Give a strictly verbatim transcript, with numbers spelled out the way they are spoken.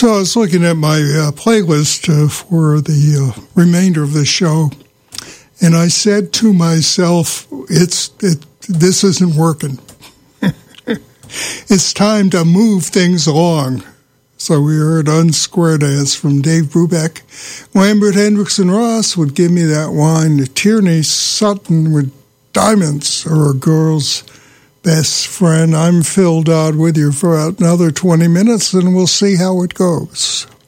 So I was looking at my uh, playlist uh, for the uh, remainder of the show, and I said to myself, "It's it. This isn't working. It's time to move things along." So we heard Unsquare Dance from Dave Brubeck. Lambert Hendrickson Ross would give me that wine. Tierney Sutton with Diamonds Are a Girl's Best Friend. I'm Phil Dodd with you for another twenty minutes, and we'll see how it goes.